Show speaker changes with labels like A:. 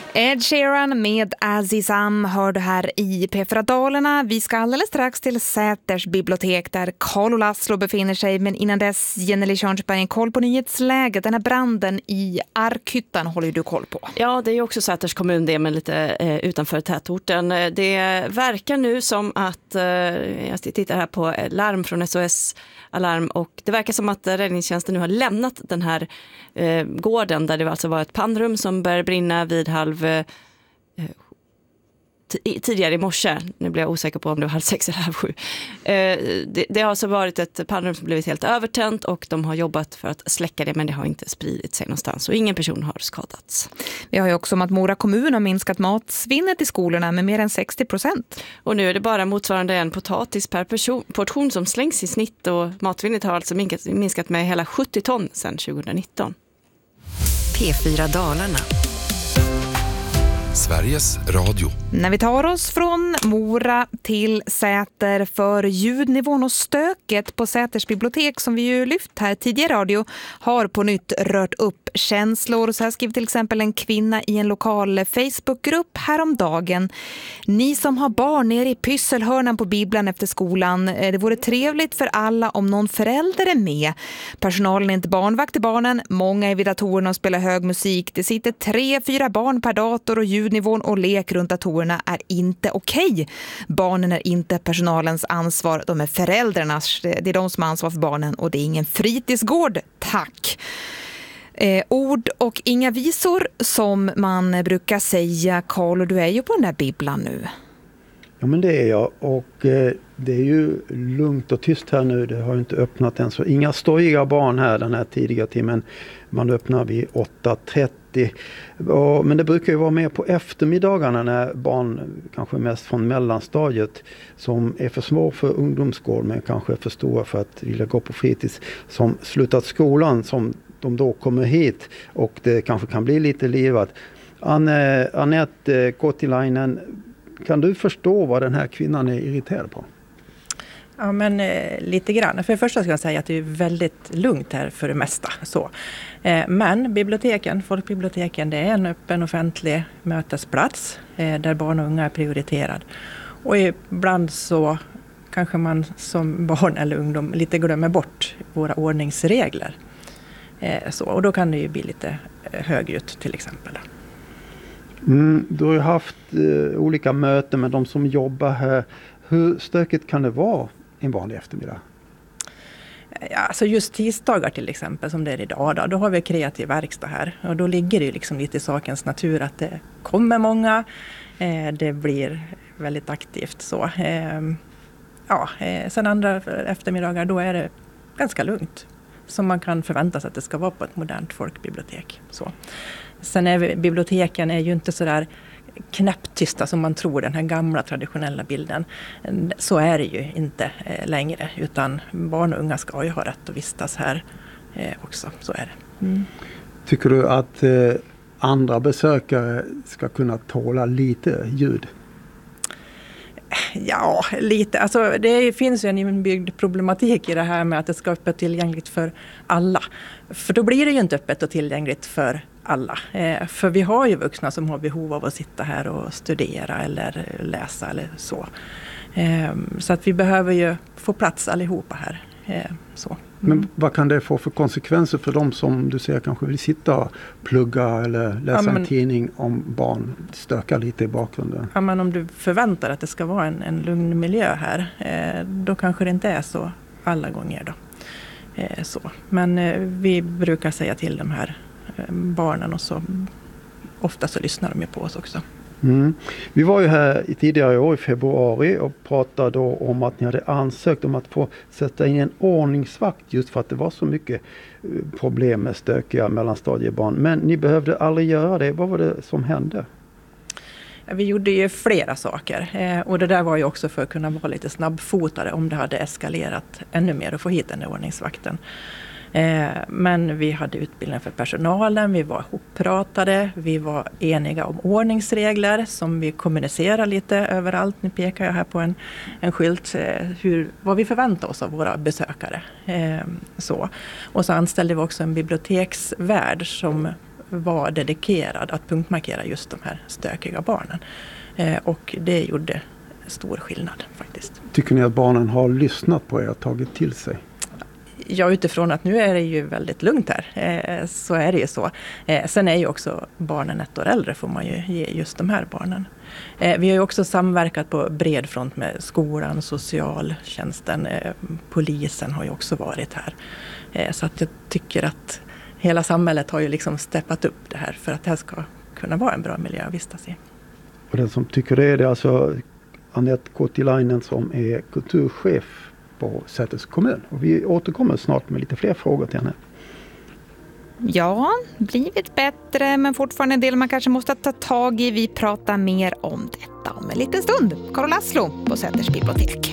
A: Ed Sheeran med Azizam hör du här i P4 Dalarna. Vi ska alldeles strax till Säters bibliotek där Karl och Laszlo befinner sig. Men innan dess, Jenny Tjörnsberg, en koll på nyhetsläget. Den här branden i Arkhyttan håller du koll på.
B: Ja, det är ju också Säters kommun det, men lite utanför tätorten. Det verkar nu som att, jag tittar här på larm från SOS Alarm, och det verkar som att räddningstjänsten nu har lämnat den här gården där det alltså var ett pannrum som började brinna vid tidigare i morse. Nu blir jag osäker på om det var 6:30 eller 7:30. Det har alltså varit ett pannrum som blivit helt övertänt och de har jobbat för att släcka det, men det har inte spridit sig någonstans och ingen person har skadats.
A: Vi har ju också om att Mora kommun har minskat matsvinnet i skolorna med mer än 60%.
B: Och nu är det bara motsvarande en potatis per portion som slängs i snitt, och matsvinnet har alltså minskat med hela 70 ton sedan 2019.
C: P4 Dalarna. Sveriges Radio.
A: När vi tar oss från Mora till Säter, för ljudnivån och stöket på Säters bibliotek som vi ju lyft här tidigare radio har på nytt rört upp känslor. Så här skriver till exempel en kvinna i en lokal Facebookgrupp häromdagen. Ni som har barn nere i pysselhörnan på bibblan efter skolan, det vore trevligt för alla om någon förälder är med. Personalen är inte barnvakt till barnen, många är vid datorerna och spelar hög musik. Det sitter 3-4 barn per dator och ljudnivån och lek runt datorerna är inte okej. Barnen är inte personalens ansvar, de är föräldrarnas. Det är de som har ansvar för barnen och det är ingen fritidsgård. Tack! Ord och inga visor som man brukar säga. Karl, och du är ju på den där bibblan nu.
D: Ja, men det är jag, och det är ju lugnt och tyst här nu. Det har ju inte öppnat än, så inga stojiga barn här den här tidiga timmen. Man öppnar vid 8:30. Men det brukar ju vara mer på eftermiddagarna när barn, kanske mest från mellanstadiet, som är för små för ungdomsgård men kanske för stora för att vilja gå på fritids, som slutat skolan, som de då kommer hit och det kanske kan bli lite livat. Anette Kotilainen, kan du förstå vad den här kvinnan är irriterad på?
E: Ja, men lite grann. För det första ska jag säga att det är väldigt lugnt här för det mesta. Så. Men folkbiblioteken, det är en öppen offentlig mötesplats där barn och unga är prioriterad. Och ibland så kanske man som barn eller ungdom lite glömmer bort våra ordningsregler. Och då kan det ju bli lite högljutt till exempel.
D: Du har ju haft olika möten med de som jobbar här. Hur stökigt kan det vara en vanlig eftermiddag?
E: Ja, alltså just tisdagar till exempel som det är idag, då har vi kreativ verkstad här. Och då ligger det ju liksom lite i sakens natur att det kommer många. Det blir väldigt aktivt så. Sen andra eftermiddagar då är det ganska lugnt. Som man kan förvänta sig att det ska vara på ett modernt folkbibliotek. Så. Sen är biblioteken är ju inte så där knäpptysta som man tror, den här gamla traditionella bilden. Så är det ju inte längre, utan barn och unga ska ju ha rätt att vistas här också. Så är det. Mm.
D: Tycker du att andra besökare ska kunna tåla lite ljud?
E: Ja, lite. Alltså, det finns ju en inbyggd problematik i det här med att det ska vara öppet tillgängligt för alla. För då blir det ju inte öppet och tillgängligt för alla. För vi har ju vuxna som har behov av att sitta här och studera eller läsa eller så. Så att vi behöver ju få plats allihopa här. Så.
D: Men vad kan det få för konsekvenser för de som du säger kanske vill sitta och plugga eller läsa en tidning om barn stökar lite i bakgrunden?
E: Ja, men om du förväntar att det ska vara en lugn miljö här, då kanske det inte är så alla gånger då. Så. Men vi brukar säga till de här barnen och så ofta så lyssnar de ju på oss också.
D: Mm. Vi var ju här tidigare i år i februari och pratade då om att ni hade ansökt om att få sätta in en ordningsvakt just för att det var så mycket problem med stökiga mellanstadiebarn. Men ni behövde aldrig göra det. Vad var det som hände?
E: Vi gjorde ju flera saker och det där var ju också för att kunna vara lite snabbfotade om det hade eskalerat ännu mer och få hit den där ordningsvakten. Men vi hade utbildning för personalen, vi var hoppratade, vi var eniga om ordningsregler som vi kommunicerar lite överallt. Nu pekar jag här på en skylt vad vi förväntar oss av våra besökare. Så. Och så anställde vi också en biblioteksvärd som var dedikerad att punktmarkera just de här stökiga barnen. Och det gjorde stor skillnad faktiskt.
D: Tycker ni att barnen har lyssnat på er och tagit till sig?
E: Ja, utifrån att nu är det ju väldigt lugnt här, så är det ju så. Sen är ju också barnen 1 år äldre, får man ju ge just de här barnen. Vi har ju också samverkat på bred front med skolan, socialtjänsten, polisen har ju också varit här. Så att jag tycker att hela samhället har ju liksom steppat upp det här för att det här ska kunna vara en bra miljö att vistas i.
D: Och den som tycker det är alltså Anette Kotilainen som är kulturchef på Säters kommun. Och vi återkommer snart med lite fler frågor till henne.
A: Ja, blivit bättre men fortfarande en del man kanske måste ta tag i. Vi pratar mer om detta om en liten stund. Karl Laszlo på Säters bibliotek.